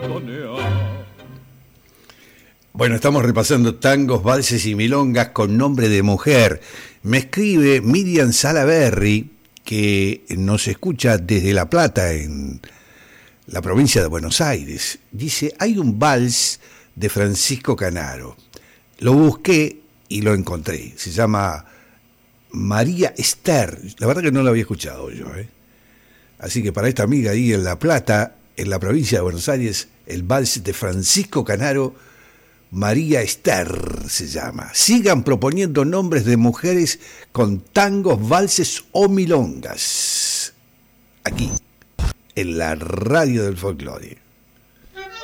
bandonear. Bueno, estamos repasando tangos, valses y milongas con nombre de mujer. Me escribe Miriam Salaberry, que nos escucha desde La Plata, en la provincia de Buenos Aires. Dice, hay un vals de Francisco Canaro. Lo busqué y lo encontré. Se llama María Esther. La verdad que no lo había escuchado yo, ¿eh? Así que para esta amiga ahí en La Plata, en la provincia de Buenos Aires, el vals de Francisco Canaro, María Esther se llama. Sigan proponiendo nombres de mujeres con tangos, valses o milongas. Aquí, en la radio del folclore.